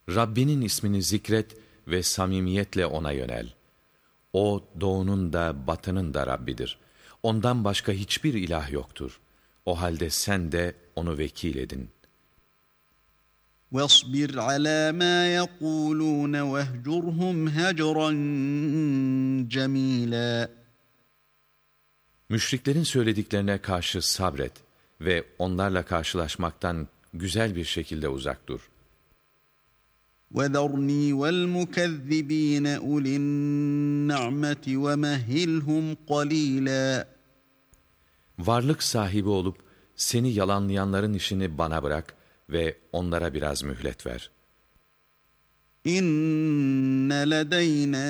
Rabbinin ismini zikret ve samimiyetle ona yönel. O doğunun da batının da Rabbidir. Ondan başka hiçbir ilah yoktur. O halde sen de onu vekil edin. وَاصْبِرْ عَلَى مَا يَقُولُونَ وَاهْجُرْهُمْ هَجْرًا جَمِيلًا. Müşriklerin söylediklerine karşı sabret ve onlarla karşılaşmaktan güzel bir şekilde uzak dur. وَذَرْنِي وَالْمُكَذِّب۪ينَ أُولِي النَّعْمَةِ وَمَهِّلْهُمْ قَلِيلًا. Varlık sahibi olup seni yalanlayanların işini bana bırak ve onlara biraz mühlet ver. İnne ledeyna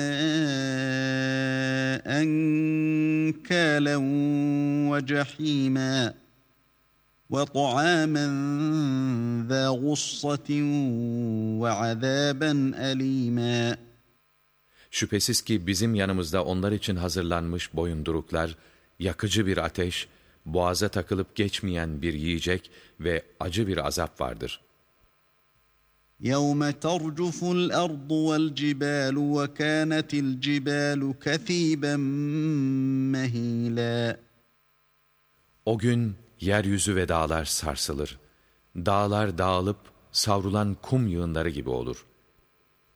enkâlen ve cehîmâ ve ta'âmen zâ gussatin ve azâben elîmâ. Şüphesiz ki bizim yanımızda onlar için hazırlanmış boyunduruklar, yakıcı bir ateş, boğaza takılıp geçmeyen bir yiyecek ve acı bir azap vardır. يَوْمَ تَرْجُفُ الْأَرْضُ وَالْجِبَالُ وَكَانَتِ الْجِبَالُ كَثِيبًا مَهِيلًا. O gün yeryüzü ve dağlar sarsılır. Dağlar dağılıp savrulan kum yığınları gibi olur.